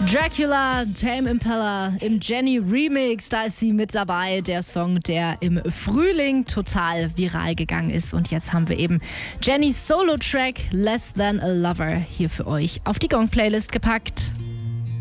Dracula, Tame Impala im Jenny Remix, da ist sie mit dabei, der Song, der im Frühling total viral gegangen ist. Und jetzt haben wir eben Jennys Solo-Track Less Than a Lover hier für euch auf die Gong-Playlist gepackt.